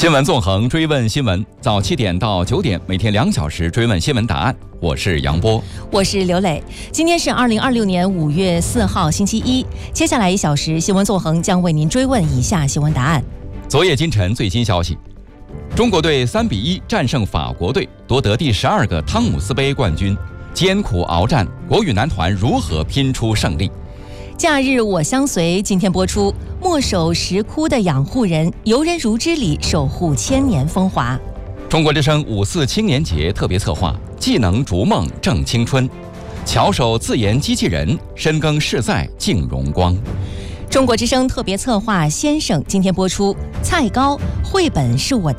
新闻纵横，追问新闻，早7点到9点，每天2小时追问新闻答案。我是杨波， 我是刘磊。今天是2026年5月4号，星期一。接下来1小时，新闻纵横将为您追问以下新闻答案。 昨夜今晨最新消息，中国队3-1战胜法国队，夺得第12个汤姆斯杯冠军。艰苦鏖战，国羽男团如何拼出胜利？ 假日我相随今天播出，墨守石窟的养护人，游人如织里守护千年风华。 中国之声5·4青年节特别策划，技能逐梦正青春，巧手自研机器人，深耕世在敬荣光。 中国之声特别策划先生今天播出，菜糕绘本是我的